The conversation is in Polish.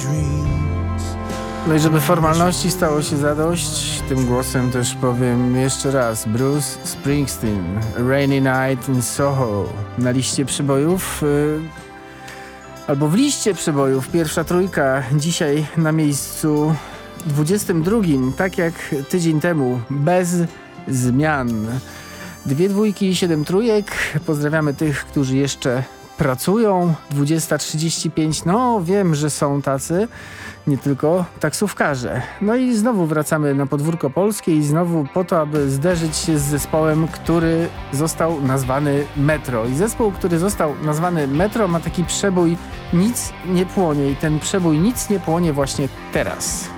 No i żeby formalności stało się zadość, tym głosem też powiem jeszcze raz. Bruce Springsteen, Rainy Night in Soho. Na liście przebojów, albo w liście przebojów, pierwsza trójka. Dzisiaj na miejscu 22, tak jak tydzień temu, bez zmian. 2 dwójki i 7 trójek. Pozdrawiamy tych, którzy jeszcze pracują. 20:35, no wiem, że są tacy, nie tylko taksówkarze. No i znowu wracamy na podwórko polskie i znowu po to, aby zderzyć się z zespołem, który został nazwany Metro. I zespół, który został nazwany Metro, ma taki przebój Nic nie płonie i ten przebój Nic nie płonie właśnie teraz.